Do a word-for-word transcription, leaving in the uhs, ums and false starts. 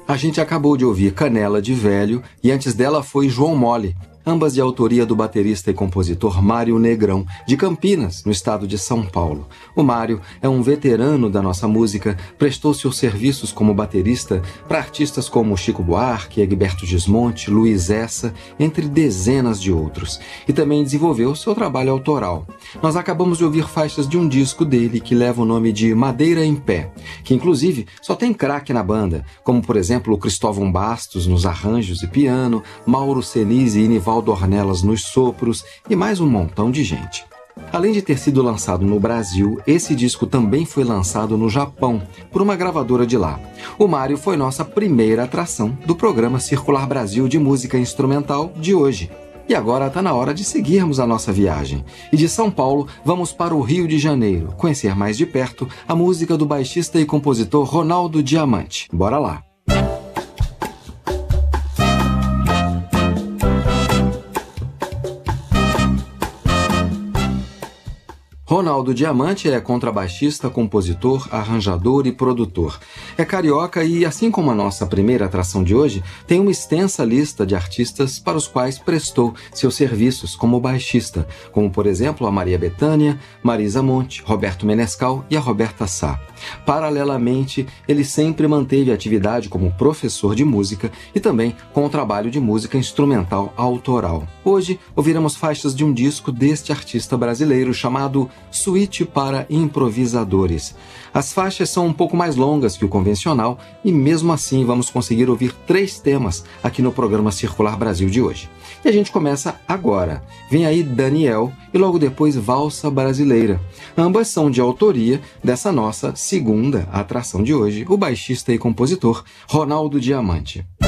A gente acabou de ouvir Canela de Velho e antes dela foi João Mole, ambas de autoria do baterista e compositor Mário Negrão, de Campinas, no estado de São Paulo. O Mário é um veterano da nossa música, prestou seus serviços como baterista para artistas como Chico Buarque, Egberto Gismonti, Luiz Essa, entre dezenas de outros, e também desenvolveu seu trabalho autoral. Nós acabamos de ouvir faixas de um disco dele que leva o nome de Madeira em Pé, que inclusive só tem craque na banda, como por exemplo o Cristóvão Bastos nos arranjos e piano, Mauro Senise e Nivaldo Ornelas nos sopros e mais um montão de gente. Além de ter sido lançado no Brasil, esse disco também foi lançado no Japão, por uma gravadora de lá. O Mário foi nossa primeira atração do programa Circular Brasil de Música Instrumental de hoje. E agora está na hora de seguirmos a nossa viagem. E de São Paulo, vamos para o Rio de Janeiro, conhecer mais de perto a música do baixista e compositor Ronaldo Diamante. Bora lá! Ronaldo Diamante é contrabaixista, compositor, arranjador e produtor. É carioca e, assim como a nossa primeira atração de hoje, tem uma extensa lista de artistas para os quais prestou seus serviços como baixista, como, por exemplo, a Maria Bethânia, Marisa Monte, Roberto Menescal e a Roberta Sá. Paralelamente, ele sempre manteve atividade como professor de música e também com o trabalho de música instrumental autoral. Hoje, ouviremos faixas de um disco deste artista brasileiro chamado Suíte para Improvisadores. As faixas são um pouco mais longas que o convencional e mesmo assim vamos conseguir ouvir três temas aqui no programa Circular Brasil de hoje. E a gente começa agora. Vem aí Daniel e logo depois Valsa Brasileira. Ambas são de autoria dessa nossa segunda atração de hoje, o baixista e compositor Ronaldo Diamante.